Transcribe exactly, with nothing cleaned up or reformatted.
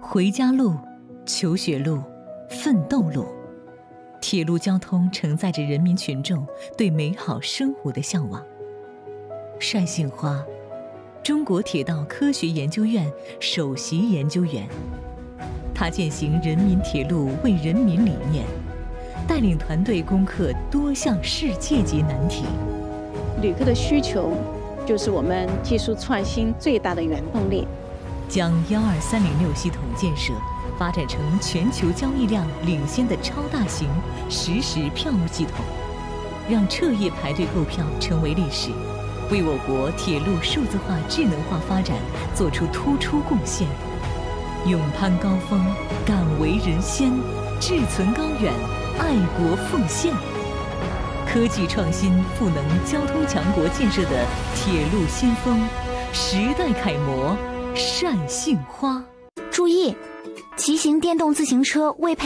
回家路、求学路、奋斗路，铁路交通承载着人民群众对美好生活的向往。单杏花，中国铁道科学研究院首席研究员，他践行人民铁路为人民理念，带领团队攻克多项世界级难题。 旅客的需求就是我们技术创新最大的原动力。 将幺二三零六系统建设发展成全球交易量领先的超大型实时票务系统，让彻夜排队购票成为历史，为我国铁路数字化智能化发展做出突出贡献。勇攀高峰，敢为人先，志存高远，爱国奉献。科技创新赋能交通强国建设的铁路先锋，时代楷模单杏花。 注意，骑行电动自行车未配